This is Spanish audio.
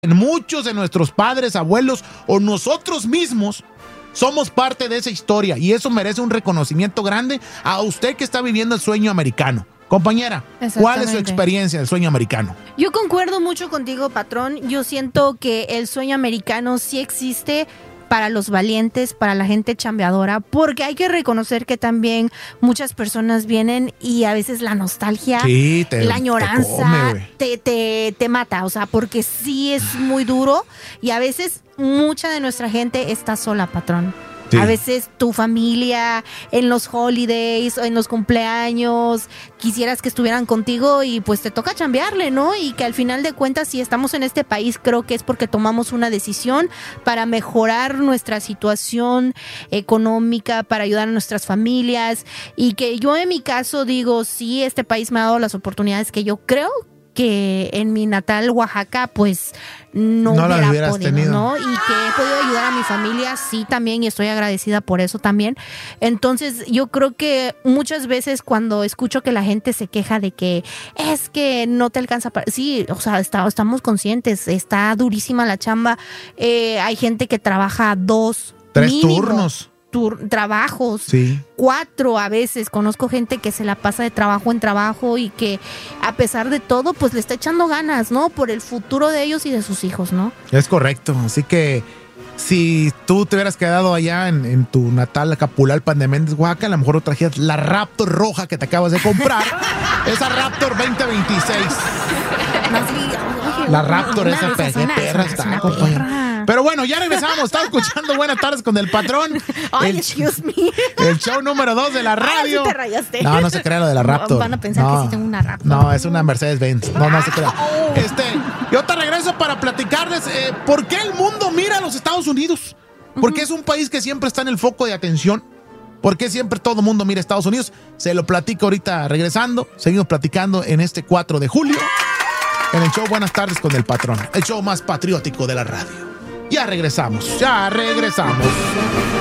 Muchos de nuestros padres, abuelos o nosotros mismos somos parte de esa historia y eso merece un reconocimiento grande a usted que está viviendo el sueño americano. Compañera, ¿cuál es su experiencia del sueño americano? Yo concuerdo mucho contigo, patrón. Yo siento que el sueño americano sí existe para los valientes, para la gente chambeadora, porque hay que reconocer que también muchas personas vienen y a veces la nostalgia, la añoranza te mata, o sea, porque sí es muy duro y a veces mucha de nuestra gente está sola, patrón. Sí. A veces tu familia en los holidays o en los cumpleaños quisieras que estuvieran contigo y pues te toca chambearle, ¿no? Y que al final de cuentas, si estamos en este país, creo que es porque tomamos una decisión para mejorar nuestra situación económica, para ayudar a nuestras familias y que yo en mi caso digo, sí, este país me ha dado las oportunidades que yo creo que en mi natal Oaxaca pues no hubiera podido, tenido, ¿no? Y que he podido ayudar a mi familia, sí, también, y estoy agradecida por eso también. Entonces yo creo que muchas veces cuando escucho que la gente se queja de que es que no te alcanza para... Sí, o sea, estamos conscientes, está durísima la chamba, hay gente que trabaja 2, 3 turnos. Trabajos, sí. 4 a veces. Conozco gente que se la pasa de trabajo en trabajo y que a pesar de todo pues le está echando ganas, ¿no? Por el futuro de ellos y de sus hijos, ¿no? Es correcto, así que si tú te hubieras quedado allá en tu natal Acapulalpan de Méndez, Oaxaca, a lo mejor trajeras la Raptor roja que te acabas de comprar. Esa Raptor 2026. La Raptor, esa perra está, compañero. Pero bueno, ya regresamos. Estaba escuchando Buenas Tardes con el Patrón. Ay, excuse me. El show número 2 de la radio. Ay, sí te rayaste. No se crea lo de la Raptor. Van a pensar que sí tengo una Raptor. No, es una Mercedes-Benz. No se crea. Yo te regreso para platicarles por qué el mundo mira a los Estados Unidos. Porque es un país que siempre está en el foco de atención. ¿Por qué siempre todo el mundo mira a Estados Unidos? Se lo platico ahorita regresando. Seguimos platicando en este 4 de julio. En el show Buenas Tardes con el Patrón. El show más patriótico de la radio. Ya regresamos.